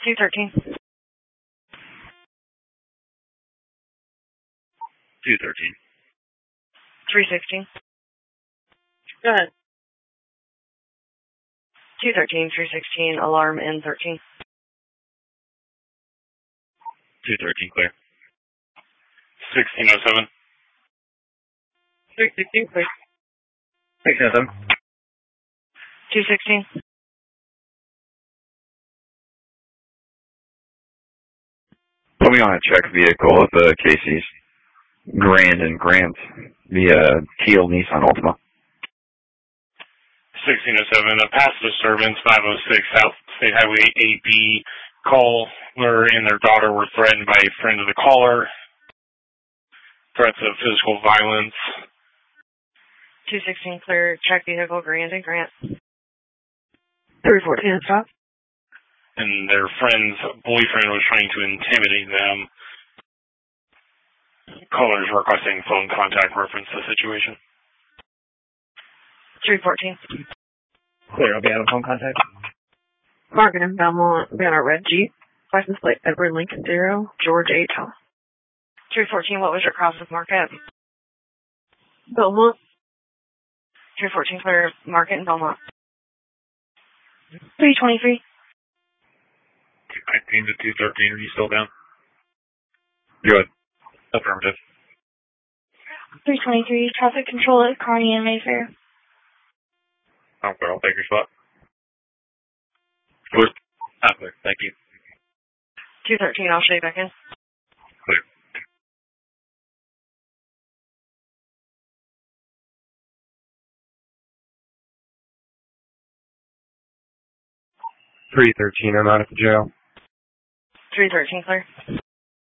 213. 213. 316. Go ahead. 213, 316, alarm N13. 213, clear. 1607. 316, clear. 1607. 216. Put me on a check vehicle at the Casey's Grand and Grant, the teal Nissan Altima. 1607, a past disturbance, 506 South State Highway 8B. Caller and their daughter were threatened by a friend of the caller. Threats of physical violence. 216, clear. Check vehicle, Grand and Grant. 314, stop. And their friend's boyfriend was trying to intimidate them. Callers requesting phone contact reference the situation. 314. Clear, I'll be out of phone contact. Market in Belmont, got a red Jeep. License plate Edward Lincoln 0, George 8. 314, what was your cross with Market? Belmont. 314, clear. Market in Belmont. 323. 219 to 213, are you still down? Good. Affirmative. 323, traffic control at Kearney and Mayfair. Okay, I'll take your spot. Good. Clear, thank you. 213, I'll show you back in. Clear. $313, I'm out at the jail. 313, clear.